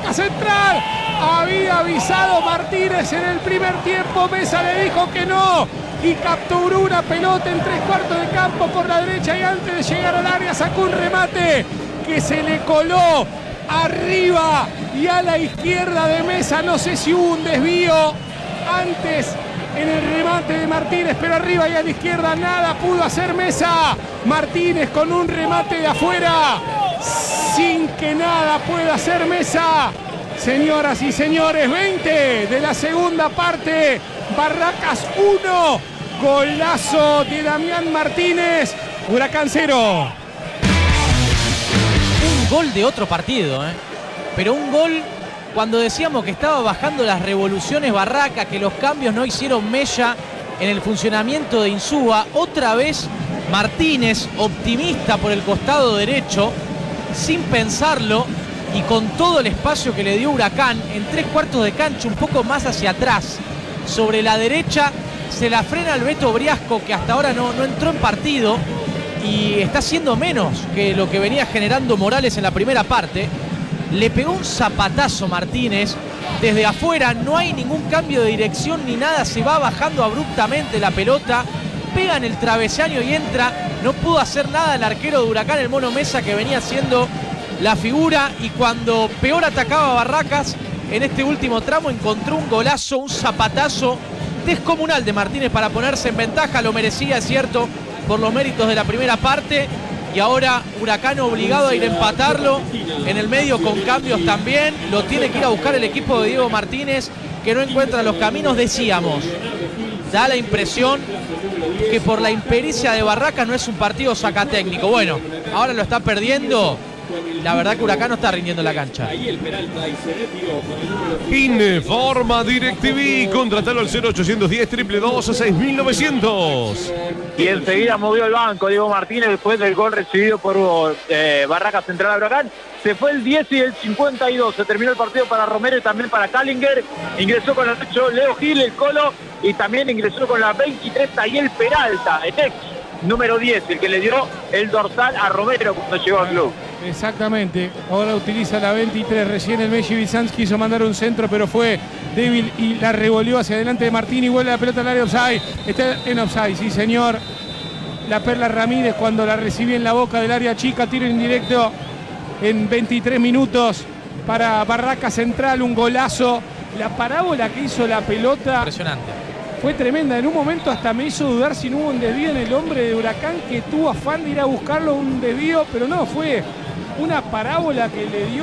Barraca Central. Había avisado Martínez en el primer tiempo. Mesa le dijo que no. Y capturó una pelota en 3/4 de campo por la derecha. Y antes de llegar al área sacó un remate que se le coló arriba y a la izquierda de Mesa. No sé si hubo un desvío antes en el remate de Martínez, pero arriba y a la izquierda nada pudo hacer Mesa. Martínez con un remate de afuera, sin que nada pueda hacer Mesa. Señoras y señores, 20 de la segunda parte. Barracas 1. Golazo de Damián Martínez. Huracán 0. Un gol de otro partido, pero un gol cuando decíamos que estaba bajando las revoluciones Barraca, que los cambios no hicieron mella en el funcionamiento de Insúa. Otra vez Martínez, optimista por el costado derecho, sin pensarlo y con todo el espacio que le dio Huracán, en 3/4 de cancha, un poco más hacia atrás, sobre la derecha, se la frena al Beto Briasco, que hasta ahora no entró en partido y está haciendo menos que lo que venía generando Morales en la primera parte. Le pegó un zapatazo Martínez desde afuera, no hay ningún cambio de dirección ni nada, se va bajando abruptamente la pelota, pega en el travesaño y entra. No pudo hacer nada el arquero de Huracán, el Mono Mesa, que venía siendo la figura, y cuando peor atacaba Barracas en este último tramo encontró un golazo, un zapatazo descomunal de Martínez para ponerse en ventaja. Lo merecía, es cierto, por los méritos de la primera parte. Y ahora Huracán obligado a ir a empatarlo en el medio con cambios también. Lo tiene que ir a buscar el equipo de Diego Martínez, que no encuentra los caminos. Decíamos, da la impresión que por la impericia de Barracas no es un partido sacatécnico. Bueno, ahora lo está perdiendo. La verdad que Huracán no está rindiendo en la cancha. Informa DirecTV. Contratalo al 0810-222-6900. Y enseguida movió el banco Diego Martínez después del gol recibido por Barracas Central a Huracán. Se fue el 10 y el 52. Se terminó el partido para Romero y también para Kallinger. Ingresó con el 8 Leo Gil, el Colo. Y también ingresó con la 23 Tayel Peralta, el ex número 10, el que le dio el dorsal a Romero cuando llegó al club. Exactamente, ahora utiliza la 23. Recién el Messi Bizanz quiso mandar un centro, pero fue débil y la revolvió hacia adelante de Martín y vuelve la pelota al área offside. Está en offside, sí señor. La Perla Ramírez cuando la recibe en la boca del área chica, tiro indirecto en 23 minutos para Barraca Central, un golazo. La parábola que hizo la pelota, impresionante, fue tremenda. En un momento hasta me hizo dudar si no hubo un desvío en el hombre de Huracán, que tuvo afán de ir a buscarlo, un desvío, pero no, fue una parábola que le dio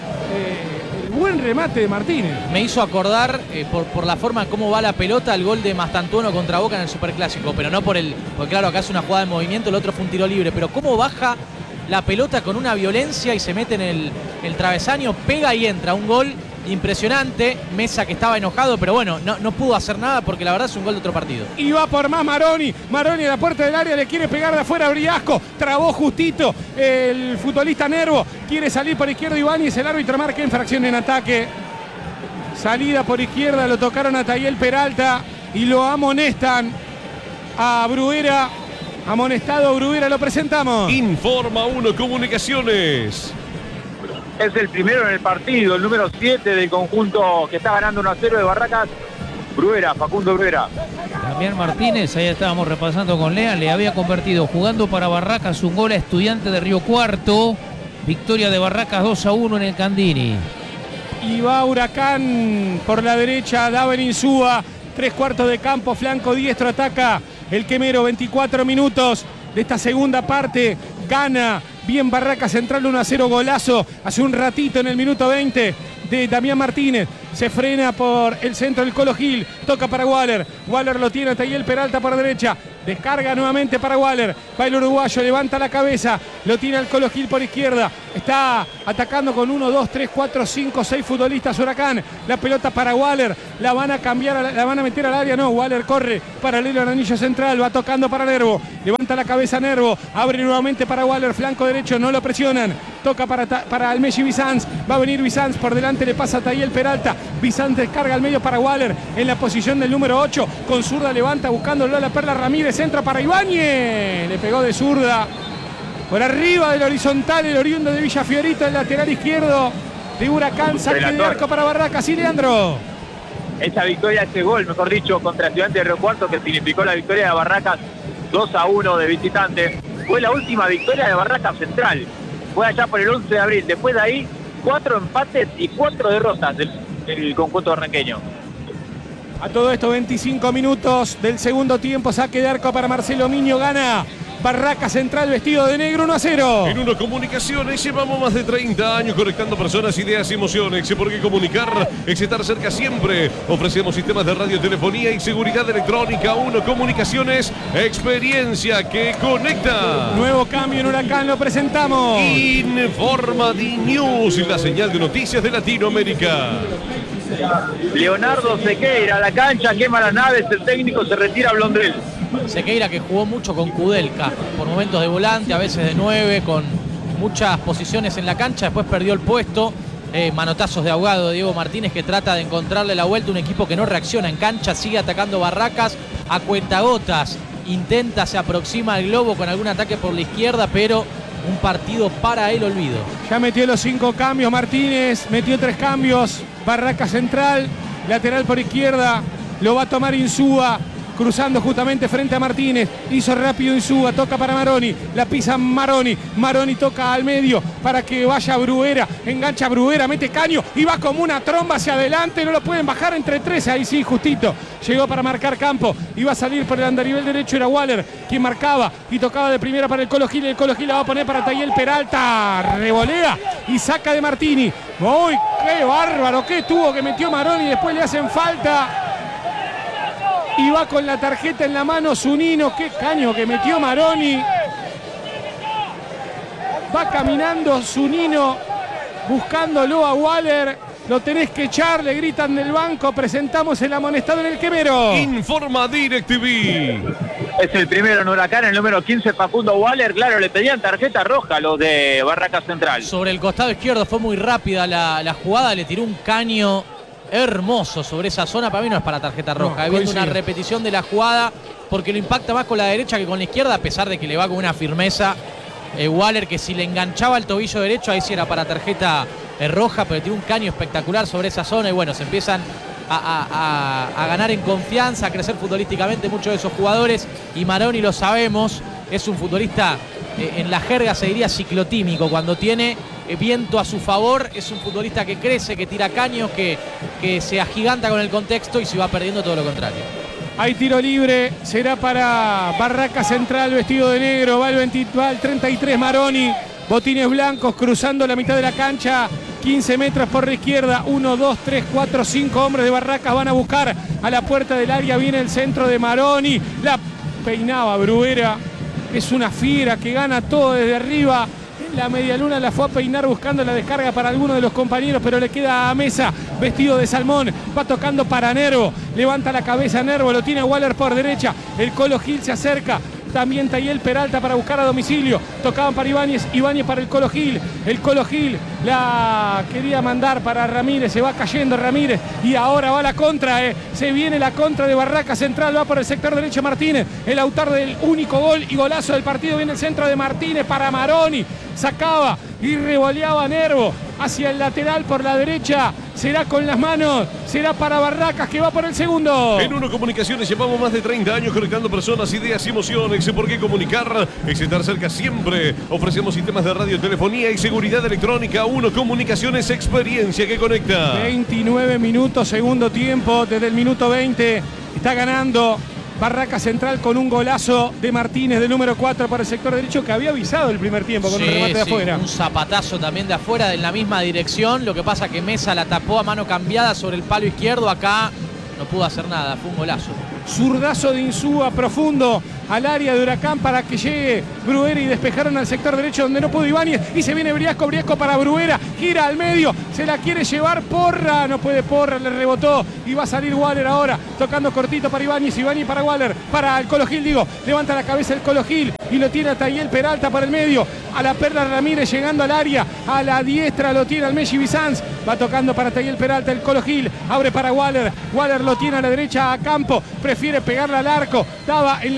el buen remate de Martínez. Me hizo acordar por la forma en cómo va la pelota el gol de Mastantuono contra Boca en el Superclásico, pero no porque claro, acá es una jugada de movimiento, el otro fue un tiro libre, pero cómo baja la pelota con una violencia y se mete en el travesaño, pega y entra, un gol impresionante. Mesa, que estaba enojado, pero bueno, no pudo hacer nada porque la verdad es un gol de otro partido. Y va por más Maroni. Maroni a la puerta del área, le quiere pegar de afuera a Briasco. Trabó justito el futbolista Nervo. Quiere salir por izquierda Ibáñez. El árbitro marca infracción en ataque. Salida por izquierda, lo tocaron a Tayel Peralta y lo amonestan a Bruguera. Amonestado Bruguera, lo presentamos. Informa 1 Comunicaciones. Es el primero en el partido, el número 7 del conjunto que está ganando 1-0 de Barracas. Bruguera, Facundo Bruguera. Damián Martínez, ahí estábamos repasando con Lea, le había convertido jugando para Barracas un gol a Estudiante de Río Cuarto. Victoria de Barracas 2-1 en el Candini. Y va Huracán por la derecha, Daven Insúa, 3/4 de campo, flanco diestro, ataca el Quemero, 24 minutos de esta segunda parte, gana bien Barracas Central, 1-0, golazo hace un ratito en el minuto 20 de Damián Martínez. Se frena por el centro del Colo Gil, toca para Waller, Waller lo tiene a Tayel Peralta por derecha, descarga nuevamente para Waller, va el uruguayo, levanta la cabeza, lo tiene al Colo Gil por izquierda, está atacando con 1, 2, 3, 4, 5, 6 futbolistas Huracán, la pelota para Waller, la van a cambiar, la van a meter al área, no, Waller corre paralelo al anillo central, va tocando para Nervo, levanta la cabeza Nervo, abre nuevamente para Waller, flanco derecho, no lo presionan, toca para el Messi Bizanz, va a venir Bizanz, por delante le pasa a Tayel Peralta, Bizanz descarga al medio para Waller, en la posición del número 8, con zurda levanta buscándolo a la Perla Ramírez, centro para Ibáñez, le pegó de zurda, por arriba del horizontal, el oriundo de Villa Fiorito, el lateral izquierdo de Huracán. Saque de arco para Barracas. Sí, Leandro. Esa victoria, ese gol, mejor dicho, contra Estudiantes de Río Cuarto, que significó la victoria de Barracas 2-1 de visitante, fue la última victoria de Barracas Central. Fue allá por el 11 de abril. Después de ahí, 4 empates y 4 derrotas del conjunto barranqueño. A todo esto, 25 minutos del segundo tiempo. Saque de arco para Marcelo Miño. Gana Barracas Central vestido de negro, 1-0. En Uno Comunicaciones llevamos más de 30 años conectando personas, ideas y emociones. ¿Por qué comunicar? Es estar cerca siempre. Ofrecemos sistemas de radiotelefonía y seguridad electrónica. Uno Comunicaciones, experiencia que conecta. Nuevo cambio en Huracán, lo presentamos. Informa D-News, la señal de noticias de Latinoamérica. Leonardo Sequeira a la cancha, quema las naves, el técnico se retira a Blondel. Sequeira, que jugó mucho con Kudelka, por momentos de volante, a veces de 9, con muchas posiciones en la cancha, después perdió el puesto. Manotazos de ahogado de Diego Martínez, que trata de encontrarle la vuelta. Un equipo que no reacciona en cancha, sigue atacando Barracas a cuentagotas. Intenta, se aproxima al globo con algún ataque por la izquierda, pero un partido para el olvido. Ya metió los 5 cambios Martínez, metió 3 cambios. Barracas Central, lateral por izquierda, lo va a tomar Insúa, cruzando justamente frente a Martínez. Hizo rápido Insúa, toca para Maroni, la pisa Maroni. Maroni toca al medio para que vaya Bruguera, engancha Bruguera, mete caño y va como una tromba hacia adelante. No lo pueden bajar entre 3, ahí sí, justito. Llegó para marcar campo, iba a salir por el andarivel derecho, era Waller quien marcaba y tocaba de primera para el Colo Gil. El Colo Gil la va a poner para Tayel Peralta, revolea y saca de Martini. ¡Uy, qué bárbaro! ¡Qué tuvo que metió Maroni! Después le hacen falta. Y va con la tarjeta en la mano Zunino. ¡Qué caño que metió Maroni! Va caminando Zunino buscándolo a Waller. Lo tenés que echar, le gritan del banco. Presentamos el amonestado en el quemero. Informa DirecTV. Es el primero en Huracán, el número 15, Facundo Waller. Claro, le pedían tarjeta roja a los de Barracas Central. Sobre el costado izquierdo fue muy rápida la jugada, le tiró un caño hermoso sobre esa zona. Para mí no es para tarjeta roja. Viendo una repetición de la jugada, porque lo impacta más con la derecha que con la izquierda, a pesar de que le va con una firmeza. Waller, que si le enganchaba el tobillo derecho, ahí sí era para tarjeta roja, pero tiene un caño espectacular sobre esa zona. Y bueno, se empiezan a ganar en confianza, a crecer futbolísticamente muchos de esos jugadores. Y Maroni, lo sabemos, es un futbolista, en la jerga se diría ciclotímico. Cuando tiene viento a su favor, es un futbolista que crece, que tira caños, que se agiganta con el contexto, y si va perdiendo, todo lo contrario. Hay tiro libre, será para Barracas Central vestido de negro. Va el 33 Maroni, botines blancos, cruzando la mitad de la cancha, 15 metros por la izquierda. 1, 2, 3, 4, 5 hombres de Barracas van a buscar a la puerta del área. Viene el centro de Maroni, la peinaba Bruguera, es una fiera que gana todo desde arriba. La medialuna la fue a peinar buscando la descarga para alguno de los compañeros, pero le queda a Mesa, vestido de salmón, va tocando para Nervo, levanta la cabeza Nervo, lo tiene Waller por derecha, el Colo Gil se acerca, también Tayel Peralta para buscar a domicilio, tocaban para Ibáñez, Ibáñez para el Colo Gil la quería mandar para Ramírez, se va cayendo Ramírez y ahora va la contra, se viene la contra de Barracas Central, va por el sector derecho Martínez, el autor del único gol y golazo del partido, viene el centro de Martínez para Maroni, sacaba y revoleaba Nervo hacia el lateral por la derecha, será con las manos, será para Barracas que va por el segundo. En Uno Comunicaciones llevamos más de 30 años conectando personas, ideas y emociones. ¿Por qué comunicar? Es estar cerca siempre. Ofrecemos sistemas de radiotelefonía y seguridad electrónica. Uno Comunicaciones, experiencia que conecta. 29 minutos, segundo tiempo, desde el minuto 20 está ganando Barracas Central con un golazo de Martínez, del número 4 para el sector derecho, que había avisado el primer tiempo con un remate de afuera. Un zapatazo también de afuera, en la misma dirección. Lo que pasa que Mesa la tapó a mano cambiada sobre el palo izquierdo. Acá no pudo hacer nada, fue un golazo. Zurdazo de Insúa profundo al área de Huracán para que llegue Bruguera y despejaron al sector derecho donde no pudo Ibáñez y se viene Briasco para Bruguera, gira al medio, se la quiere llevar Porra, no puede Porra, le rebotó y va a salir Waller ahora, tocando cortito para Ibáñez para Waller, para el Colo Gil, levanta la cabeza el Colo Gil y lo tiene a Tayel Peralta para el medio, a la Perla Ramírez llegando al área, a la diestra lo tiene al Messi Bizanz, va tocando para Tayel Peralta el Colo Gil, abre para Waller, Waller lo tiene a la derecha a campo, prefiere pegarle al arco, daba en la nuca de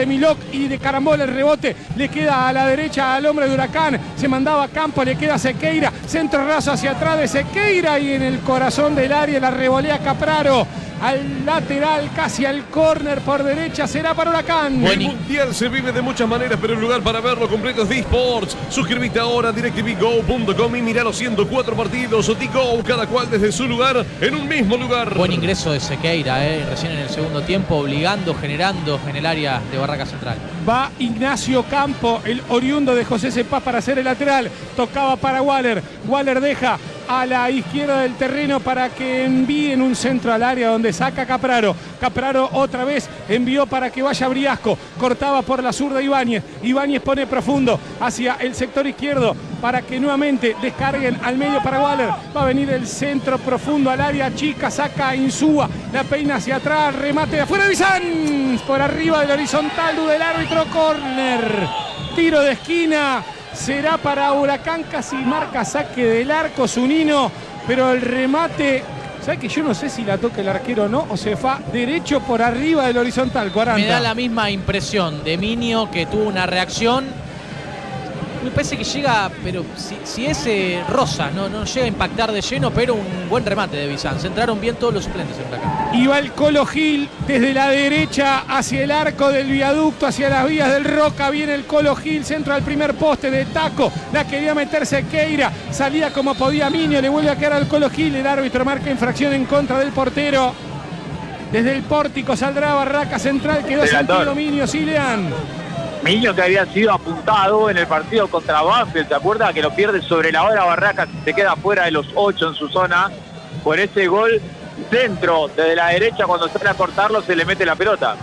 de Milok y de carambola el rebote. Le queda a la derecha al hombre de Huracán. Se mandaba a campo, le queda a Sequeira. Centro raso hacia atrás de Sequeira y en el corazón del área la revolea Capraro. Al lateral, casi al córner por derecha, será para Huracán. El Mundial se vive de muchas maneras, pero el lugar para verlo completo es DeSports. Suscríbete ahora a DirecTVGo.com y mira los 104 partidos o Go, cada cual desde su lugar, en un mismo lugar. Buen ingreso de Sequeira, recién en el segundo tiempo, obligando, generando en el área de Barraca Central. Va Ignacio Campo, el oriundo de José Cepaz, para hacer el lateral. Tocaba para Waller. Waller deja a la izquierda del terreno para que envíen un centro al área donde saca Capraro. Capraro otra vez envió para que vaya Briasco. Cortaba por la zurda Ibáñez. Ibáñez pone profundo hacia el sector izquierdo para que nuevamente descarguen al medio para Waller. Va a venir el centro profundo al área chica. Saca a Insúa. La peina hacia atrás. Remate de afuera de Bizán. Por arriba del horizontal del árbitro. Córner. Tiro de esquina. Será para Huracán, casi marca saque del arco Zunino, pero el remate, ¿sabes que yo no sé si la toca el arquero o no? O se va derecho por arriba del horizontal, 40. Me da la misma impresión de Minio, que tuvo una reacción. Me parece que llega, pero si es rosa, no llega a impactar de lleno, pero un buen remate de Bizán. Se entraron bien todos los suplentes en Huracán. Y va el Colo Gil desde la derecha hacia el arco del viaducto, hacia las vías del Roca. Viene el Colo Gil, centro al primer poste de taco. La quería meter Sequeira. Salía como podía Minio, le vuelve a quedar al Colo Gil. El árbitro marca infracción en contra del portero. Desde el pórtico saldrá Barraca Central. Quedó sin tiro Minio, Silean. Minio, que había sido apuntado en el partido contra Banfield, ¿te acuerdas? Que lo pierde sobre la hora Barracas, se queda fuera de los 8 en su zona. Por ese gol centro desde la derecha, cuando sale a cortarlo se le mete la pelota.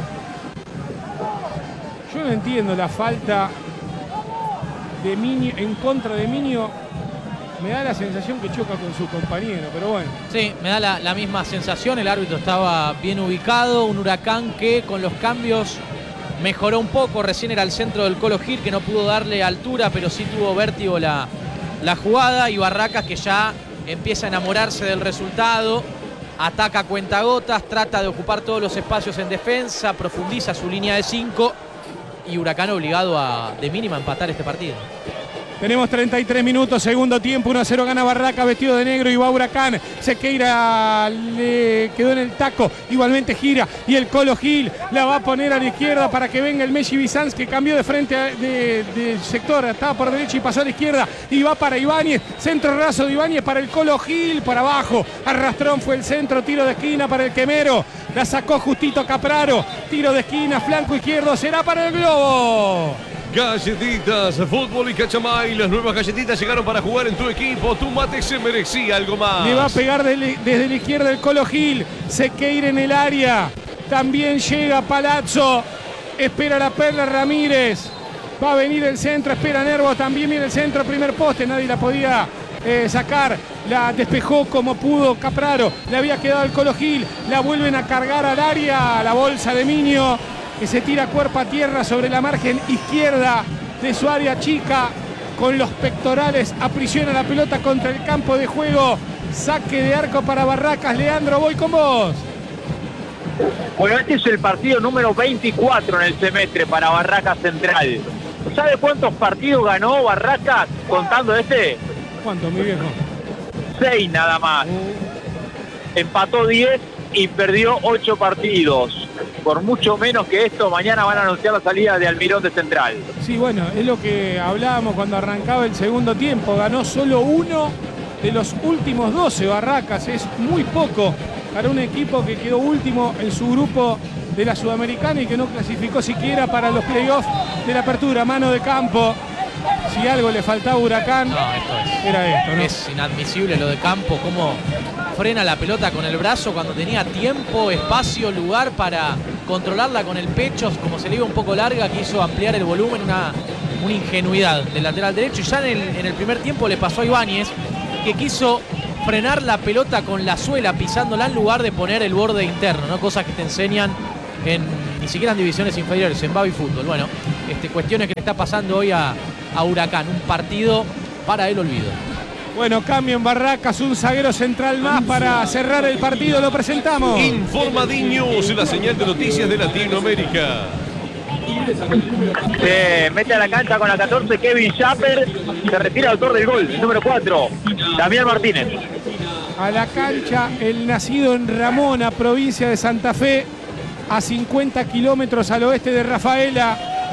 Yo no entiendo la falta de Minio en contra de Minio. Me da la sensación que choca con su compañero, pero bueno. Sí, me da la misma sensación. El árbitro estaba bien ubicado. Un Huracán que con los cambios mejoró un poco. Recién era el centro del Colo Gil, que no pudo darle altura, pero sí tuvo vértigo la jugada. Y Barracas, que ya empieza a enamorarse del resultado. Ataca a cuentagotas, trata de ocupar todos los espacios en defensa, profundiza su línea de 5. Y Huracán obligado de mínima a empatar este partido. Tenemos 33 minutos, segundo tiempo, 1-0 gana Barraca, vestido de negro y va Huracán. Sequeira le quedó en el taco, igualmente gira y el Colo Gil la va a poner a la izquierda para que venga el Messi Bizanz, que cambió de frente de sector, estaba por derecha y pasó a la izquierda y va para Ibáñez, centro raso de Ibáñez para el Colo Gil, por abajo, arrastrón fue el centro, tiro de esquina para el Quemero, la sacó justito Capraro, tiro de esquina, flanco izquierdo, será para el Globo. Galletitas, fútbol y cachamay. Las nuevas galletitas llegaron para jugar en tu equipo. Tu mate se merecía algo más. Le va a pegar desde la izquierda el Colo Gil. Sequeira en el área. También llega Palazzo. Espera la Perla Ramírez. Va a venir el centro. Espera Nervo. También viene el centro. Primer poste. Nadie la podía sacar. La despejó como pudo Capraro. Le había quedado el Colo Gil. La vuelven a cargar al área. La bolsa de Minio, que se tira cuerpo a tierra sobre la margen izquierda de su área chica. Con los pectorales aprisiona la pelota contra el campo de juego. Saque de arco para Barracas. Leandro, voy con vos. Bueno, este es el partido número 24 en el semestre para Barracas Central. ¿Sabe cuántos partidos ganó Barracas contando este? ¿Cuánto, mi viejo? 6 nada más. Empató 10 y perdió 8 partidos. Por mucho menos que esto, mañana van a anunciar la salida de Almirón de Central. Sí, bueno, es lo que hablábamos cuando arrancaba el segundo tiempo. Ganó solo 1 de los últimos 12 Barracas. Es muy poco para un equipo que quedó último en su grupo de la Sudamericana y que no clasificó siquiera para los playoffs de la apertura. Mano de campo. Si algo le faltaba a Huracán, era esto, ¿no? Es inadmisible lo de Campo, cómo frena la pelota con el brazo cuando tenía tiempo, espacio, lugar para controlarla con el pecho. Como se le iba un poco larga, quiso ampliar el volumen, una ingenuidad del lateral derecho. Y ya en el primer tiempo le pasó a Ibáñez, que quiso frenar la pelota con la suela, pisándola en lugar de poner el borde interno, ¿no? Cosas que te enseñan ni siquiera en divisiones inferiores, en Baby Fútbol. Bueno, cuestiones que le está pasando hoy a Huracán, un partido para el olvido. Bueno, cambio en Barracas, un zaguero central más para cerrar el partido, lo presentamos. Informa D-News, la señal de noticias de Latinoamérica. Se mete a la cancha con la 14 Kevin Schapper. Se retira el autor del gol, el número 4, Damián Martínez. A la cancha el nacido en Ramona, provincia de Santa Fe, a 50 kilómetros al oeste de Rafaela.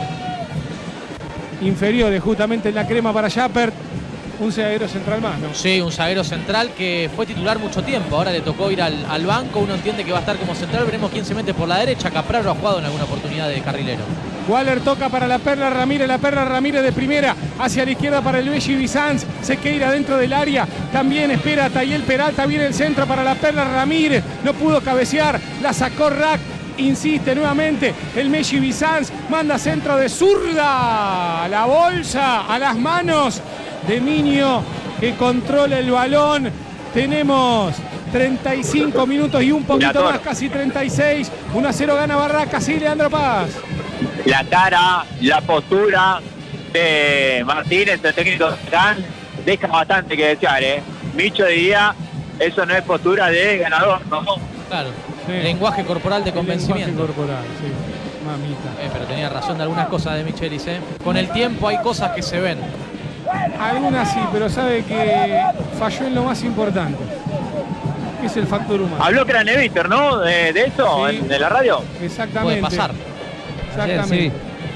Inferiores justamente en la crema para Schapper. Un zaguero central más, ¿no? Sí, un zaguero central que fue titular mucho tiempo. Ahora le tocó ir al banco. Uno entiende que va a estar como central. Veremos quién se mete por la derecha. Capraro ha jugado en alguna oportunidad de carrilero. Waller toca para la Perla Ramírez. La Perla Ramírez de primera. Hacia la izquierda para el Luigi Bizanz. Sequeira dentro del área. También espera Tayel Peralta. Viene el centro para la Perla Ramírez. No pudo cabecear. La sacó Rack. Insiste nuevamente el Messi Bizanz. Manda centro de zurda. La bolsa a las manos de Miño, que controla el balón. Tenemos 35 minutos y un poquito más, casi 36. 1-0 gana Barracas. Sí, Leandro Paz. La cara, la postura de Martínez, el técnico de Can, deja bastante que desear, ¿eh? Micho diría, eso no es postura de ganador, ¿no? Claro, Sí. lenguaje corporal de convencimiento. Lenguaje corporal, sí. Mamita. Pero tenía razón de algunas cosas de Michelis, ¿eh? Con el tiempo hay cosas que se ven. Algunas sí, pero sabe que falló en lo más importante, que es el factor humano. Habló Craneviter, ¿no? De eso, Sí. de la radio. Exactamente. Puede pasar. Exactamente.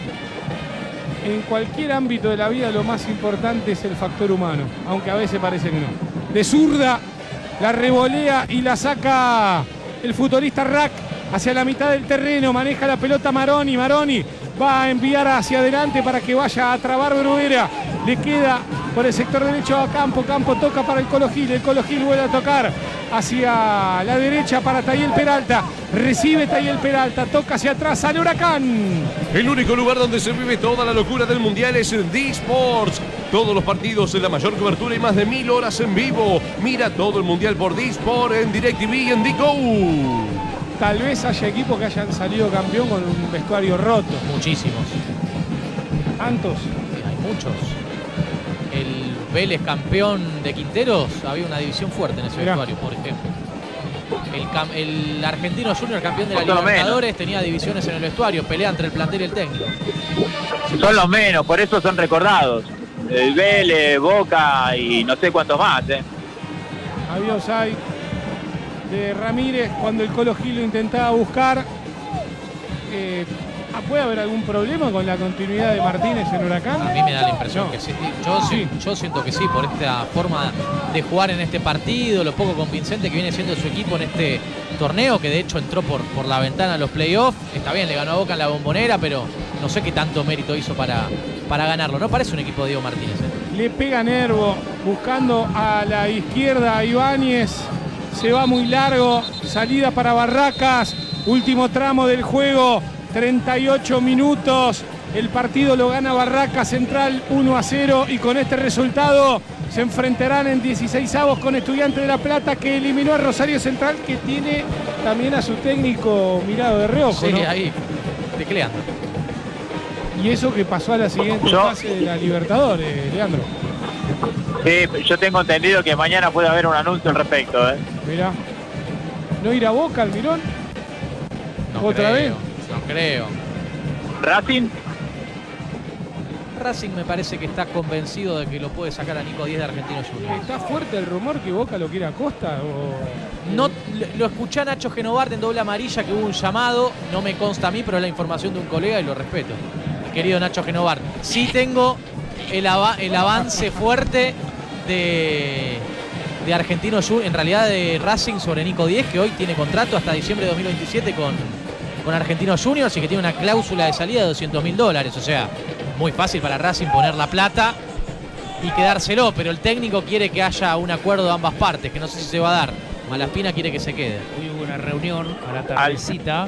Sí. En cualquier ámbito de la vida lo más importante es el factor humano, aunque a veces parece que no. De zurda, la revolea y la saca el futbolista Rack hacia la mitad del terreno. Maneja la pelota Maroni. Maroni va a enviar hacia adelante para que vaya a trabar Bruguera. Le queda por el sector derecho a Campo. Campo toca para el Colo Gil. El Colo Gil vuelve a tocar hacia la derecha para Tayel Peralta. Recibe Tayel Peralta. Toca hacia atrás al Huracán. El único lugar donde se vive toda la locura del Mundial es D-Sports. Todos los partidos en la mayor cobertura y más de 1000 horas en vivo. Mira todo el Mundial por D-Sport en DirecTV y en D-Go. Tal vez haya equipos que hayan salido campeón con un vestuario roto. Muchísimos. ¿Tantos? Hay muchos. El Vélez campeón de Quinteros, había una división fuerte en ese Mirá. vestuario, por ejemplo. El Argentino Junior, campeón de la Por lo Libertadores, tenía divisiones en el vestuario, pelea entre el plantel y el técnico. Son los menos, por eso son recordados. El Vélez, Boca y no sé cuántos más, ¿eh? Había offside de Ramírez cuando el Colo Gil lo intentaba buscar. ¿Puede haber algún problema con la continuidad de Martínez en Huracán? A mí me da la impresión No. que sí. Sí. Yo siento que sí, por esta forma de jugar en este partido, lo poco convincente que viene siendo su equipo en este torneo, que de hecho entró por la ventana a los playoffs. Está bien, le ganó a Boca en la Bombonera, pero no sé qué tanto mérito hizo para ganarlo. No parece un equipo de Diego Martínez, ¿eh? Le pega Nervo, buscando a la izquierda a Ibáñez. Se va muy largo, salida para Barracas. Último tramo del juego, 38 minutos. El partido lo gana Barracas Central 1-0 y con este resultado se enfrentarán en 16avos con Estudiantes de La Plata, que eliminó a Rosario Central, que tiene también a su técnico mirado de reojo, Sí, ¿no? ahí, tecleando. Y eso que pasó a la siguiente fase de la Libertadores, Leandro. Sí, yo tengo entendido que mañana puede haber un anuncio al respecto, ¿eh? Mirá. ¿No ir a Boca, Almirón? No ¿Otra creo, vez? No creo. Racing, Racing me parece que está convencido de que lo puede sacar a Nico 10 de Argentinos Juniors. ¿Está fuerte el rumor que Boca lo quiere a Costa? O... No, lo escuché a Nacho Genovart en doble amarilla, que hubo un llamado, no me consta a mí, pero es la información de un colega y lo respeto. Mi querido Nacho Genovart. Sí tengo el avance fuerte de Argentinos Juniors, en realidad de Racing sobre Nico 10, que hoy tiene contrato hasta diciembre de 2027 con Argentinos Juniors y que tiene una cláusula de salida de $200.000. O sea, muy fácil para Racing poner la plata y quedárselo, pero el técnico quiere que haya un acuerdo de ambas partes, que no sé si se va a dar. Malaspina quiere que se quede. Hoy hubo una reunión a la tardecita.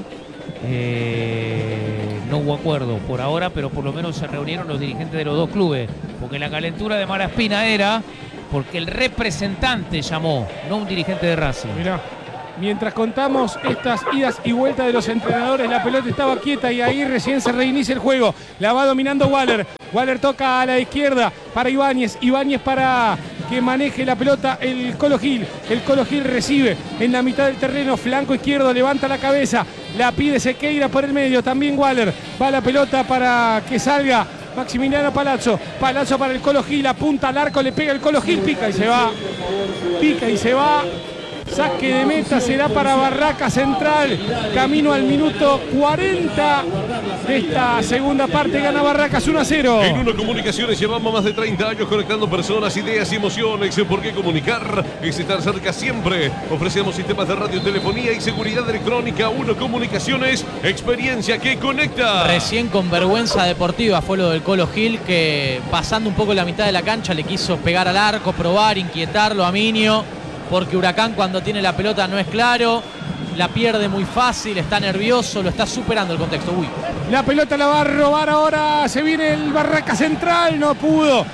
No hubo acuerdo por ahora, pero por lo menos se reunieron los dirigentes de los dos clubes. Porque la calentura de Malaspina era porque el representante llamó, no un dirigente de Racing. Mirá, mientras contamos estas idas y vueltas de los entrenadores, la pelota estaba quieta y ahí recién se reinicia el juego. La va dominando Waller. Waller toca a la izquierda para Ibáñez. Ibáñez para que maneje la pelota el Colo Gil. El Colo Gil recibe en la mitad del terreno, flanco izquierdo, levanta la cabeza, la pide Sequeira por el medio, también Waller. Va la pelota para que salga Maximiliano Palazzo. Palazzo para el Colo Gil, apunta al arco, le pega el Colo Gil, pica y se va. Pica y se va. Saque de meta será para Barracas Central. Camino al minuto 40 de esta segunda parte. Gana Barracas 1-0. En Uno Comunicaciones llevamos más de 30 años conectando personas, ideas y emociones. ¿Por qué comunicar? Es estar cerca siempre. Ofrecemos sistemas de radio, telefonía y seguridad electrónica. Uno Comunicaciones, experiencia que conecta. Recién con vergüenza deportiva fue lo del Colo Gil, que pasando un poco la mitad de la cancha le quiso pegar al arco, probar, inquietarlo a Minio. Porque Huracán cuando tiene la pelota no es claro, la pierde muy fácil, está nervioso, lo está superando el contexto. Uy. La pelota la va a robar ahora, se viene el Barraca Central, no pudo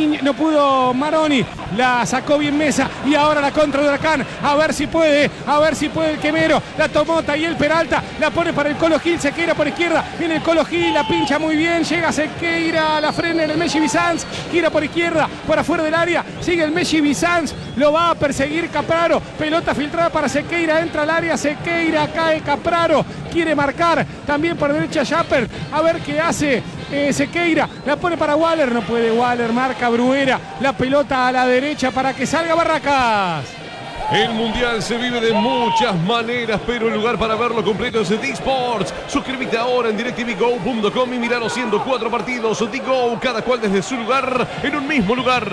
Maroni, la sacó bien Mesa y ahora la contra de Huracán, a ver si puede el Quemero, la tomó Tayel Peralta, la pone para el Colo Gil, Sequeira por izquierda, viene el Colo Gil, la pincha muy bien, llega Sequeira, la frena en el Messi Bizanz, gira por izquierda, por afuera del área, sigue el Messi Bizanz, lo va a perseguir Capraro, pelota filtrada para Sequeira, entra al área, Sequeira, cae Capraro, quiere marcar, también por derecha Japper, a ver qué hace Sequeira, la pone para Waller, no puede Waller, marca Bruera, la pelota a la derecha para que salga Barracas. El Mundial se vive de muchas maneras, pero el lugar para verlo completo es D-Sports. Suscríbete ahora en DirecTVGo.com y mira los 104 partidos D-Go, cada cual desde su lugar, en un mismo lugar.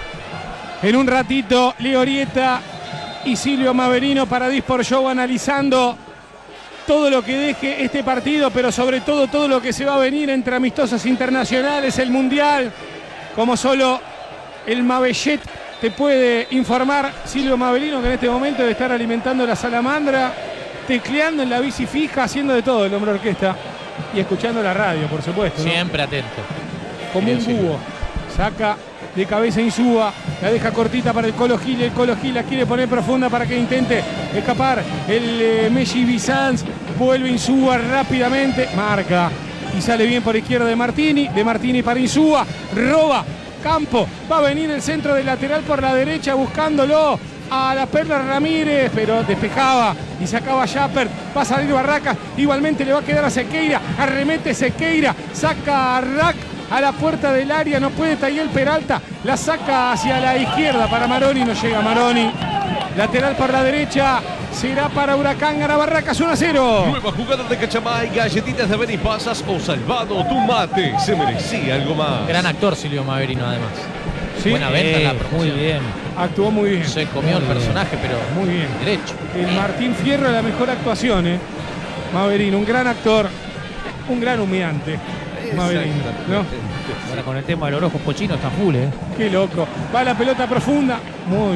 En un ratito, Leo Orieta y Silvio Maverino para D-Sport Show analizando todo lo que deje este partido, pero sobre todo lo que se va a venir entre amistosos internacionales, el Mundial, como solo el Mavellet te puede informar. Silvio Maverino, que en este momento debe estar alimentando la salamandra, tecleando en la bici fija, haciendo de todo el hombre orquesta y escuchando la radio, por supuesto, ¿no? Siempre atento. Como un búho. Saca de cabeza Insúa, la deja cortita para el Colo Gil, la quiere poner profunda para que intente escapar el Messi Bizanz, vuelve Insúa rápidamente, marca y sale bien por izquierda de Martini para Insúa, roba campo, va a venir el centro del lateral por la derecha buscándolo a la Perla Ramírez, pero despejaba y sacaba Japper, va a salir Barracas, igualmente le va a quedar a Sequeira, arremete Sequeira, saca a Rack a la puerta del área, no puede Tayel Peralta, la saca hacia la izquierda para Maroni, no llega Maroni, lateral por la derecha, será para Huracán, gana Barracas 1-0. Nueva jugada de Cachamay, galletitas de Benipasas o salvado tu mate, se merecía algo más. Gran actor Silvio Maverino además. Sí, buena venta en la promoción. Muy bien. Actuó muy bien. Se comió el personaje, pero muy bien. Derecho. El Martín Fierro, la mejor actuación, Maverino, un gran actor, un gran humillante. Maverino, ¿no? Ahora con el tema de los ojos pochinos está full, Qué loco. Va la pelota profunda, muy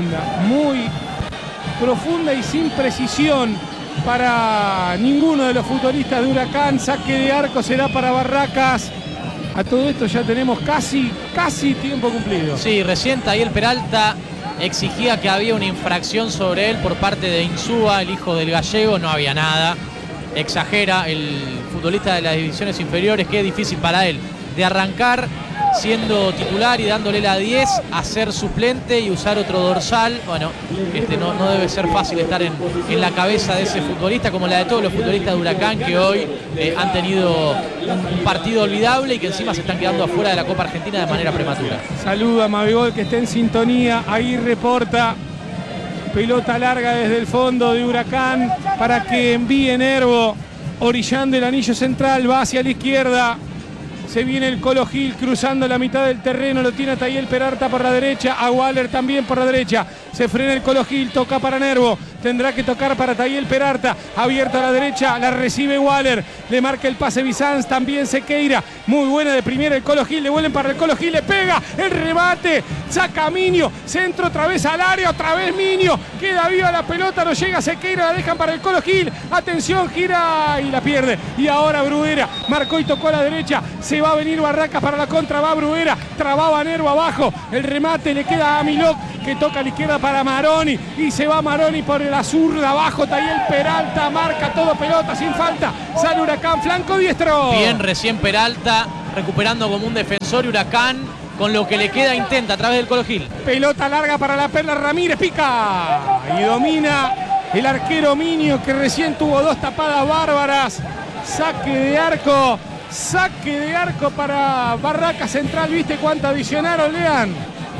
profunda y sin precisión para ninguno de los futbolistas de Huracán. Saque de arco será para Barracas. A todo esto ya tenemos casi tiempo cumplido. Sí, recién Tayel Peralta exigía que había una infracción sobre él por parte de Insúa, el hijo del gallego. No había nada. Exagera el futbolista de las divisiones inferiores, que es difícil para él de arrancar siendo titular y dándole la 10 a ser suplente y usar otro dorsal. Bueno, no debe ser fácil estar en la cabeza de ese futbolista, como la de todos los futbolistas de Huracán, que hoy han tenido un partido olvidable y que encima se están quedando afuera de la Copa Argentina de manera prematura. Saluda a Mabigol, que está en sintonía, ahí reporta. Pelota larga desde el fondo de Huracán para que envíe Nervo, orillando el anillo central, va hacia la izquierda. Se viene el Colo Gil cruzando la mitad del terreno, lo tiene a Tayel Peralta por la derecha, a Waller también por la derecha. Se frena el Colo Gil, toca para Nervo, tendrá que tocar para Tayel Peralta, abierta a la derecha, la recibe Waller, le marca el pase Bizanz, también Sequeira, muy buena de primera el Colo Gil, le vuelven para el Colo Gil, le pega, el remate, saca a Minio, centro otra vez al área, otra vez Minio, queda viva la pelota, no llega Sequeira, la dejan para el Colo Gil, atención, gira y la pierde, y ahora Bruera, marcó y tocó a la derecha, se va a venir Barracas para la contra, va Bruera, trababa Nervo abajo, el remate le queda a Milok, que toca a la izquierda para Maroni, y se va Maroni por la zurda abajo, Tayel Peralta, marca todo pelota, sin falta, sale Huracán, flanco diestro. Bien, recién Peralta, recuperando como un defensor, Huracán con lo que le queda intenta a través del Colo Gil. Pelota larga para la Perla Ramírez, pica y domina el arquero Minio, que recién tuvo 2 tapadas bárbaras. Saque de arco para Barraca Central. ¿Viste cuánto adicionaron, Lean?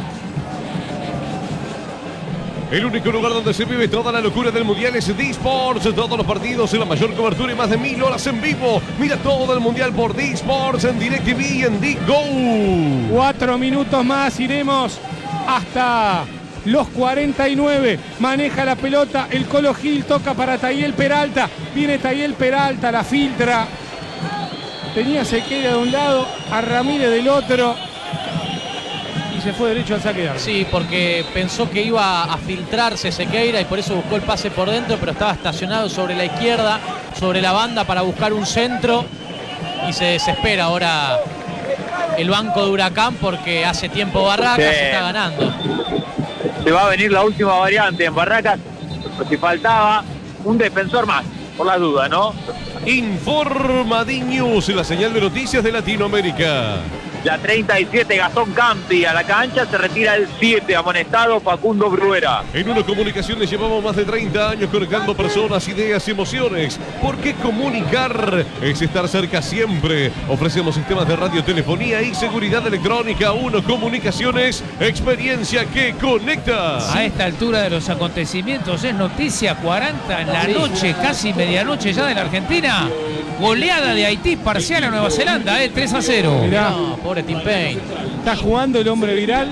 El único lugar donde se vive toda la locura del Mundial es D-Sports. Todos los partidos en la mayor cobertura y más de 1000 horas en vivo. Mira todo el Mundial por D-Sports en DirecTV y en D-Go. 4 minutos más, iremos hasta los 49. Maneja la pelota el Colo Gil, toca para Tayel Peralta. Viene Tayel Peralta, la filtra. Tenía Sequeira de un lado, a Ramírez del otro. Y se fue derecho al saque de arco. Sí, porque pensó que iba a filtrarse Sequeira y por eso buscó el pase por dentro, pero estaba estacionado sobre la izquierda, sobre la banda para buscar un centro. Y se desespera ahora el banco de Huracán porque hace tiempo Barracas está ganando. Se va a venir la última variante en Barracas. Si faltaba un defensor más, por la duda, ¿no? Informa D-News, la señal de noticias de Latinoamérica. La 37, Gastón Campi a la cancha, se retira el 7, amonestado Facundo Bruera. En Uno Comunicaciones llevamos más de 30 años conectando personas, ideas y emociones. Porque comunicar es estar cerca siempre. Ofrecemos sistemas de radiotelefonía y seguridad electrónica. Uno Comunicaciones, experiencia que conecta. A esta altura de los acontecimientos es noticia 40 en la noche, casi medianoche ya de la Argentina. Goleada de Haití parcial a Nueva Zelanda, 3-0. Mirá. No, pobre Tim Payne. Está jugando el hombre viral.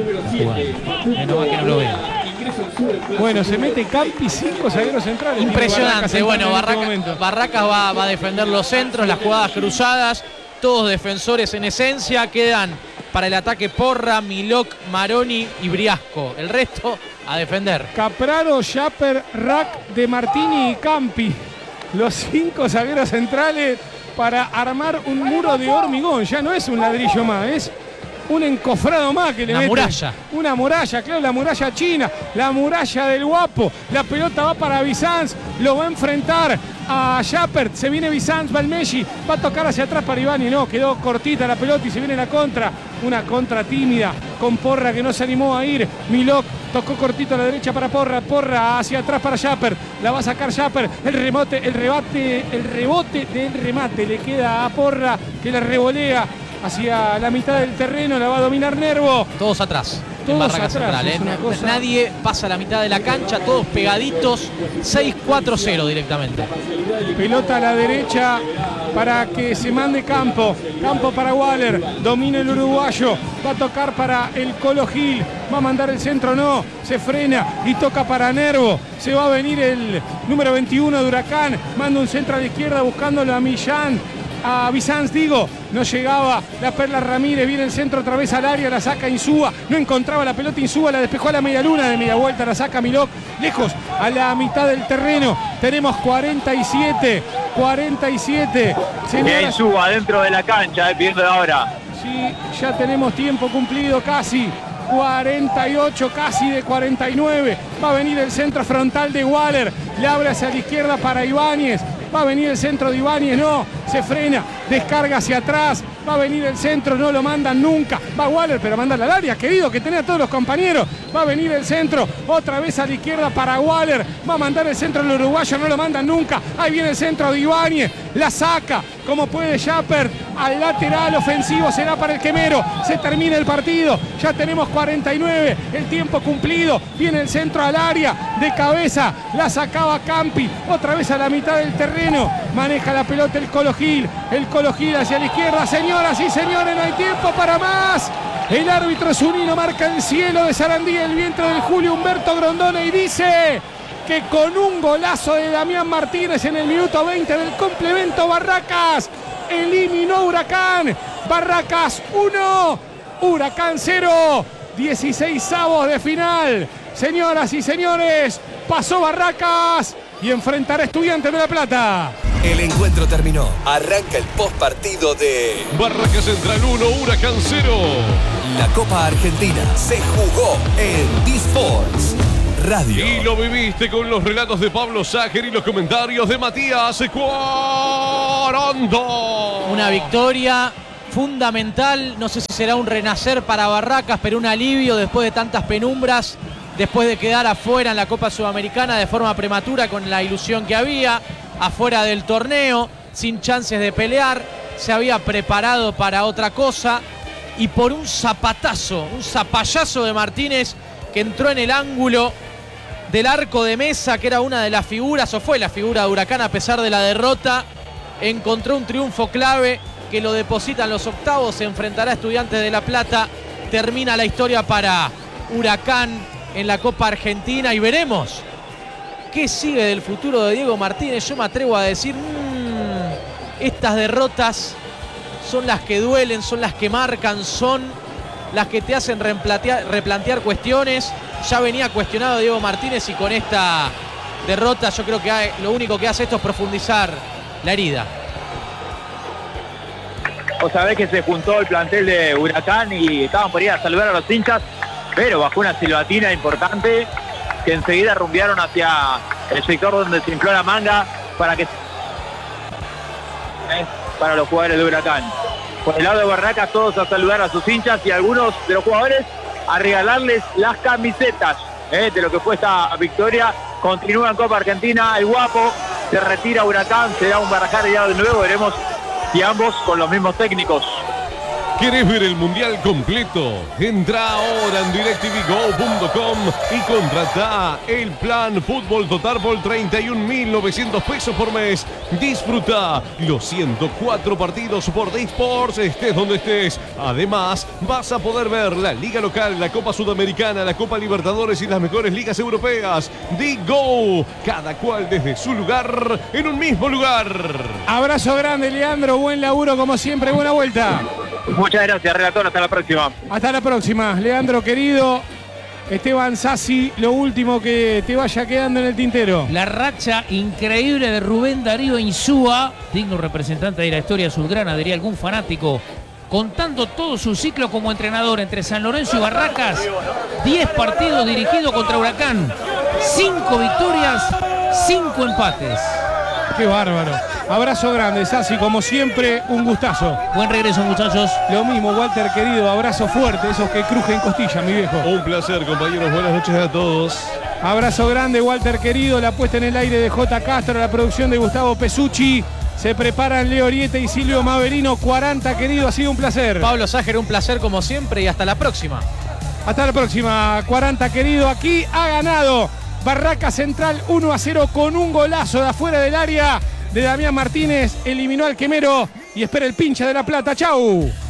Menos mal que no lo veo. Bueno, se mete Campi, 5 zagueros centrales. Impresionante. Bueno, Barracas Barracas va a defender los centros, las jugadas cruzadas. Todos defensores en esencia. Quedan para el ataque Porra, Milok, Maroni y Briasco. El resto a defender. Capraro, Chaper, Rack, De Martini y Campi. Los 5 zagueros centrales para armar un muro de hormigón. Ya no es un ladrillo más, es un encofrado más que le mete. Una muralla. Una muralla, claro, la muralla china, la muralla del Guapo. La pelota va para Bizanz, lo va a enfrentar a Chaper. Se viene Bizanz, va el Messi, va a tocar hacia atrás para Iván y no, quedó cortita la pelota y se viene la contra. Una contra tímida con Porra que no se animó a ir. Milok tocó cortito a la derecha para Porra. Porra hacia atrás para Chaper. La va a sacar Chaper. El rebote del remate le queda a Porra que la revolea hacia la mitad del terreno. La va a dominar Nervo. Todos atrás. Todos En Barracas atrás, Central, es una cosa- Nadie pasa la mitad de la cancha, todos pegaditos. 6-4-0 directamente. Pelota a la derecha para que se mande Campo. Campo para Waller. Domina el uruguayo. Va a tocar para el Colo Gil. Va a mandar el centro, no. Se frena y toca para Nervo. Se va a venir el número 21 de Huracán. Manda un centro a la izquierda buscándolo a Millán. A Bizanz, digo, no llegaba la Perla Ramírez, viene el centro otra vez al área, la saca Insúa, no encontraba la pelota Insúa, la despejó a la media luna, de media vuelta la saca Milok, lejos, a la mitad del terreno, tenemos 47, Bien, Insúa dentro de la cancha, viendo ahora. sí, ya tenemos tiempo cumplido casi, 48, casi de 49, va a venir el centro frontal de Waller, le abre hacia la izquierda para Ibáñez, va a venir el centro de Ibáñez, no, se frena, descarga hacia atrás, va a venir el centro, no lo mandan nunca, va Waller, pero mandarla al área, querido, que tenía a todos los compañeros, va a venir el centro, otra vez a la izquierda para Waller, va a mandar el centro al uruguayo, no lo mandan nunca, ahí viene el centro de Ibáñez, la saca, como puede Chaper, al lateral ofensivo será para el Quemero, se termina el partido, ya tenemos 49, el tiempo cumplido, viene el centro al área, de cabeza, la sacaba Campi, otra vez a la mitad del terreno, maneja la pelota el Colo Gil hacia la izquierda, señoras y señores, no hay tiempo para más, el árbitro Zunino marca el cielo de Sarandí, el vientre del Julio Humberto Grondona y dice que con un golazo de Damián Martínez en el minuto 20 del complemento, Barracas eliminó a Huracán. Barracas 1, Huracán 0, 16avos de final. Señoras y señores, pasó Barracas y enfrentará a Estudiantes de La Plata. El encuentro terminó. Arranca el postpartido de Barracas Central 1, Huracán 0. la Copa Argentina. Se jugó en D-Sports Radio. Y lo viviste con los relatos de Pablo Ságer y los comentarios de Matías Cuarando. Una victoria fundamental. No sé si será un renacer para Barracas, pero un alivio después de tantas penumbras, después de quedar afuera en la Copa Sudamericana de forma prematura con la ilusión que había, afuera del torneo, sin chances de pelear, se había preparado para otra cosa y por un zapatazo, un zapallazo de Martínez que entró en el ángulo del arco de Mesa, que era una de las figuras, o fue la figura de Huracán a pesar de la derrota, encontró un triunfo clave que lo deposita en los octavos, se enfrentará a Estudiantes de La Plata, termina la historia para Huracán en la Copa Argentina y veremos qué sigue del futuro de Diego Martínez. Yo me atrevo a decir, estas derrotas son las que duelen, son las que marcan, son las que te hacen replantear cuestiones. Ya venía cuestionado Diego Martínez y con esta derrota yo creo que lo único que hace esto es profundizar la herida. Vos sabés que se juntó el plantel de Huracán y estaban por ir a saludar a los hinchas, pero bajo una silbatina importante que enseguida rumbearon hacia el sector donde se infló la manga para los jugadores de Huracán. Por el lado de Barracas todos a saludar a sus hinchas y algunos de los jugadores a regalarles las camisetas de lo que fue esta victoria. Continúa en Copa Argentina el Guapo, se retira Huracán, se da un barajar ya de nuevo, veremos si ambos con los mismos técnicos. ¿Querés ver el mundial completo? Entra ahora en DirecTVGo.com y contrata el plan Fútbol Total por 31.900 pesos por mes. Disfruta los 104 partidos por Day Sports, estés donde estés. Además, vas a poder ver la Liga Local, la Copa Sudamericana, la Copa Libertadores y las mejores ligas europeas. Digo, cada cual desde su lugar, en un mismo lugar. Abrazo grande, Leandro. Buen laburo como siempre. Buena vuelta. Muchas gracias, relator. Hasta la próxima. Hasta la próxima, Leandro querido. Esteban Sassi, lo último que te vaya quedando en el tintero. La racha increíble de Rubén Darío Insúa, digno representante de la historia azulgrana, diría algún fanático, contando todo su ciclo como entrenador entre San Lorenzo y Barracas. 10 partidos dirigidos contra Huracán, 5 victorias, 5 empates. Qué bárbaro. Abrazo grande, Sassi, como siempre, un gustazo. Buen regreso, muchachos. Lo mismo, Walter, querido, abrazo fuerte, esos que crujen costilla, mi viejo. Un placer, compañeros, buenas noches a todos. Abrazo grande, Walter, querido, la puesta en el aire de J. Castro, la producción de Gustavo Pesucci. Se preparan Leo Orieta y Silvio Maverino. 40, querido, ha sido un placer. Pablo Ságer, un placer como siempre y hasta la próxima. Hasta la próxima, 40, querido. Aquí ha ganado Barracas Central 1-0 con un golazo de afuera del área de Damián Martínez. Eliminó al Quemero y espera el pincha de La Plata. ¡Chau!